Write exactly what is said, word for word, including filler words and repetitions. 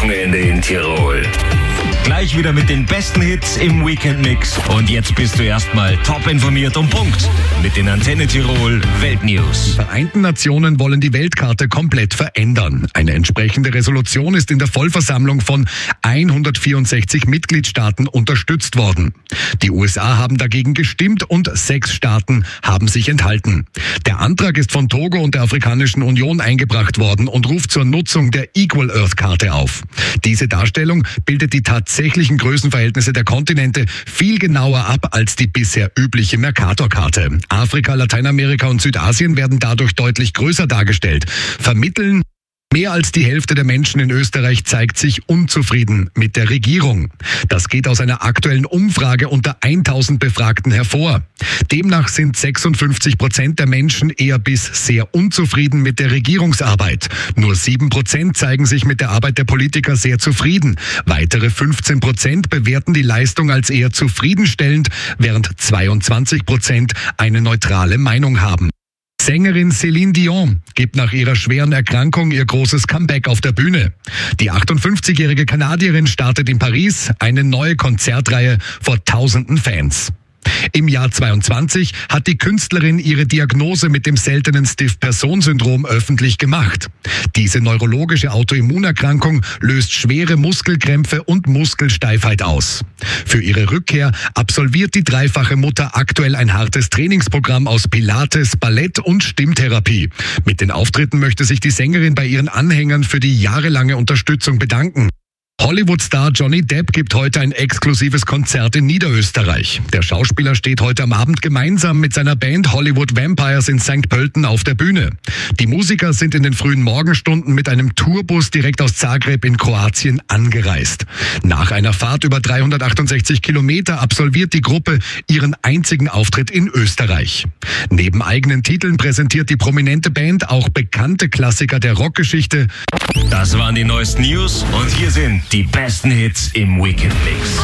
Wochenende in Tirol. Gleich wieder mit den besten Hits im Weekend-Mix. Und jetzt bist du erstmal top informiert und Punkt mit den Antenne Tirol Weltnews. Die Vereinten Nationen wollen die Weltkarte komplett verändern. Eine entsprechende Resolution ist in der Vollversammlung von hundertvierundsechzig Mitgliedstaaten unterstützt worden. Die U S A haben dagegen gestimmt und sechs Staaten haben sich enthalten. Der Antrag ist von Togo und der Afrikanischen Union eingebracht worden und ruft zur Nutzung der Equal Earth Karte auf. Diese Darstellung bildet die tatsächlichen Größenverhältnisse der Kontinente viel genauer ab als die bisher übliche Mercator-Karte. Afrika, Lateinamerika und Südasien werden dadurch deutlich größer dargestellt. Vermitteln: Mehr als die Hälfte der Menschen in Österreich zeigt sich unzufrieden mit der Regierung. Das geht aus einer aktuellen Umfrage unter tausend Befragten hervor. Demnach sind sechsundfünfzig Prozent der Menschen eher bis sehr unzufrieden mit der Regierungsarbeit. Nur sieben Prozent zeigen sich mit der Arbeit der Politiker sehr zufrieden. Weitere fünfzehn Prozent bewerten die Leistung als eher zufriedenstellend, während zweiundzwanzig Prozent eine neutrale Meinung haben. Sängerin Céline Dion gibt nach ihrer schweren Erkrankung ihr großes Comeback auf der Bühne. Die achtundfünfzigjährige Kanadierin startet in Paris eine neue Konzertreihe vor tausenden Fans. Im Jahr zweiundzwanzig hat die Künstlerin ihre Diagnose mit dem seltenen Stiff-Person-Syndrom öffentlich gemacht. Diese neurologische Autoimmunerkrankung löst schwere Muskelkrämpfe und Muskelsteifheit aus. Für ihre Rückkehr absolviert die dreifache Mutter aktuell ein hartes Trainingsprogramm aus Pilates, Ballett und Stimmtherapie. Mit den Auftritten möchte sich die Sängerin bei ihren Anhängern für die jahrelange Unterstützung bedanken. Hollywood-Star Johnny Depp gibt heute ein exklusives Konzert in Niederösterreich. Der Schauspieler steht heute am Abend gemeinsam mit seiner Band Hollywood Vampires in Sankt Pölten auf der Bühne. Die Musiker sind in den frühen Morgenstunden mit einem Tourbus direkt aus Zagreb in Kroatien angereist. Nach einer Fahrt über dreihundertachtundsechzig Kilometer absolviert die Gruppe ihren einzigen Auftritt in Österreich. Neben eigenen Titeln präsentiert die prominente Band auch bekannte Klassiker der Rockgeschichte. Das waren die neuesten News und hier sind die besten Hits im Weekend Mix.